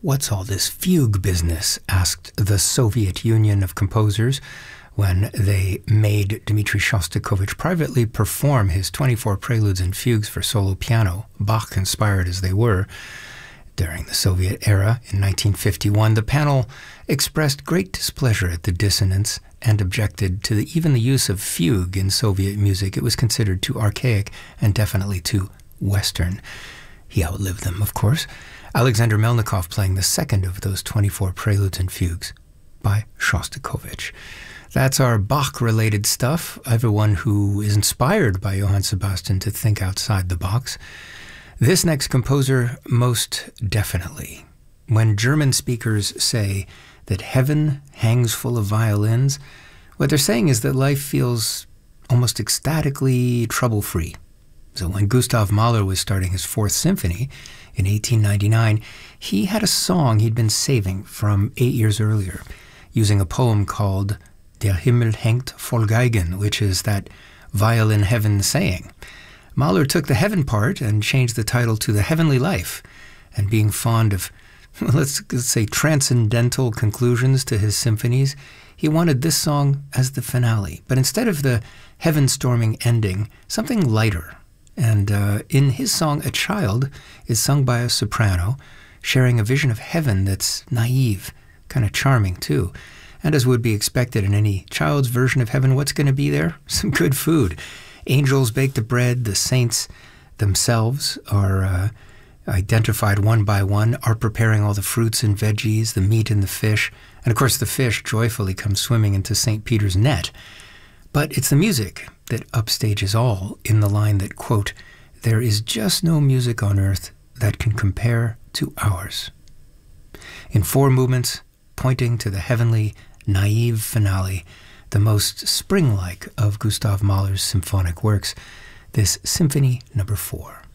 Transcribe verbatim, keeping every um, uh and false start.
"What's all this fugue business?" asked the Soviet Union of composers when they made Dmitri Shostakovich privately perform his twenty-four preludes and fugues for solo piano, Bach-inspired as they were. During the Soviet era in nineteen fifty-one, the panel expressed great displeasure at the dissonance and objected to the, even the use of fugue in Soviet music. It was considered too archaic and definitely too Western. He outlived them, of course. Alexander Melnikov playing the second of those twenty-four preludes and fugues by Shostakovich. That's our Bach-related stuff. Everyone who is inspired by Johann Sebastian to think outside the box. This next composer, most definitely. When German speakers say that heaven hangs full of violins, what they're saying is that life feels almost ecstatically trouble-free. So when Gustav Mahler was starting his Fourth Symphony in eighteen ninety-nine, he had a song he'd been saving from eight years earlier, using a poem called Der Himmel hängt voll Geigen, which is that violin heaven saying. Mahler took the heaven part and changed the title to The Heavenly Life, and being fond of, let's, let's say, transcendental conclusions to his symphonies, he wanted this song as the finale. But instead of the heaven-storming ending, something lighter. And uh, in his song, A Child is sung by a soprano, sharing a vision of heaven that's naive, kind of charming too. And as would be expected in any child's version of heaven, what's going to be there? Some good food. Angels bake the bread, the saints themselves are uh, identified one by one, are preparing all the fruits and veggies, the meat and the fish. And of course the fish joyfully come swimming into Saint Peter's net. But it's the music that upstages all in the line that, quote, "There is just no music on earth that can compare to ours." In four movements, pointing to the heavenly, naive finale, the most spring-like of Gustav Mahler's symphonic works, this Symphony Number Four.